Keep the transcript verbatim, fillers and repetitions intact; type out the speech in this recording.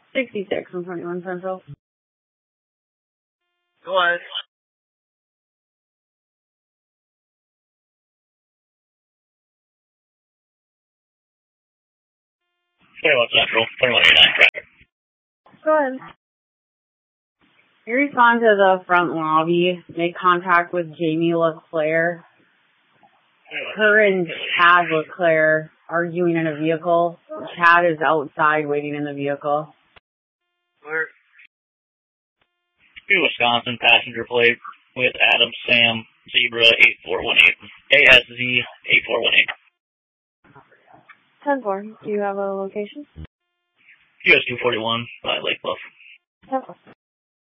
sixty-six one twenty-one Central. Go ahead. twenty-one Central, twenty-one eighty-nine traffic. Go ahead. You respond to the front lobby, make contact with Jamie LeClaire. Her and Chad LeClaire arguing in a vehicle. Chad is outside waiting in the vehicle. Where? To Wisconsin, passenger plate with Adam Sam Zebra eight four one eight. A S Z eight four one eight. ten four. Do you have a location? U S two forty-one by Lake Bluff. ten four.